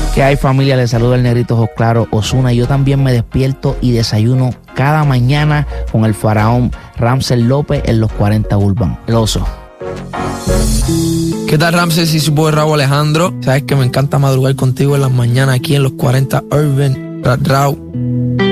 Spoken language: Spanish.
¿Qué hay, familia? Les saluda el negrito Ojos Claros, Ozuna. Yo también me despierto y desayuno cada mañana con el faraón Ramsés López en los 40 Urban. El oso. ¿Qué tal, Ramsés? Y su boy Raúl Alejandro. Sabes que me encanta madrugar contigo en las mañanas aquí en los 40 Urban. Raúl.